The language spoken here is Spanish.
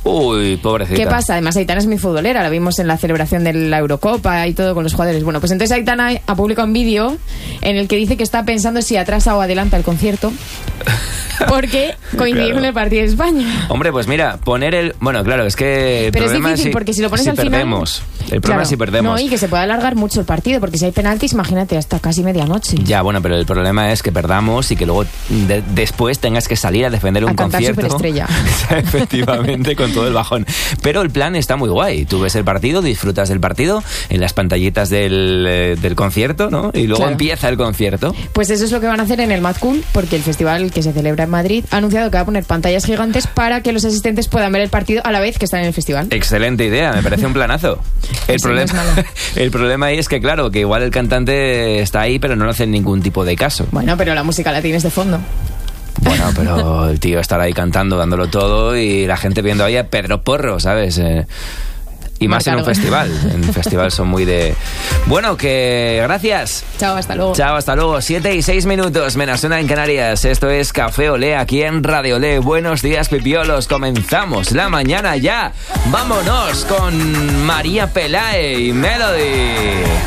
Uy, pobrecita. ¿Qué pasa? Además, Aitana es muy futbolera, la vimos en la celebración de la Eurocopa y todo con los jugadores. Bueno, pues entonces Aitana ha publicado un vídeo en el que dice que está pensando si atrasa o adelanta el concierto porque coincide con el partido de España. Hombre, pues mira, poner el... Bueno, claro, es que... Pero es difícil porque si lo pones al perdemos. final... El problema es si perdemos. No, y que se puede alargar mucho el partido, porque si hay penaltis, imagínate, hasta casi medianoche. Ya, bueno, pero el problema es que perdamos y que luego después tengas que salir a defender un concierto. Superestrella. Efectivamente, con todo el bajón. Pero el plan está muy guay. Tú ves el partido, disfrutas del partido en las pantallitas del concierto, ¿no? Y luego empieza el concierto. Pues eso es lo que van a hacer en el Mad Cool, porque el festival que se celebra en Madrid ha anunciado que va a poner pantallas gigantes para que los asistentes puedan ver el partido a la vez que están en el festival. Excelente idea, me parece un planazo. El problema ahí es que, claro, que igual el cantante está ahí, pero no le hacen ningún tipo de caso. Bueno, pero la música la tienes de fondo. Bueno, pero el tío estará ahí cantando, dándolo todo, y la gente viendo ahí a Pedro Porro, ¿sabes? Y más en un festival. En un festival son muy de... Bueno, que gracias. Chao, hasta luego. Chao, hasta luego. 7:06, menos una en Canarias. Esto es Café Olé, aquí en Radio Olé. Buenos días, pipiolos. Comenzamos la mañana ya. Vámonos con María Pelae y Melody.